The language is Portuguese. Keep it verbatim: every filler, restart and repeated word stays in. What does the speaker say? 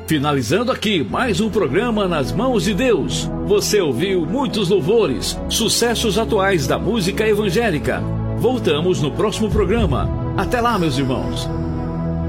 Finalizando aqui mais um programa Nas Mãos de Deus. Você ouviu muitos louvores, sucessos atuais da música evangélica. Voltamos no próximo programa. Até lá, meus irmãos.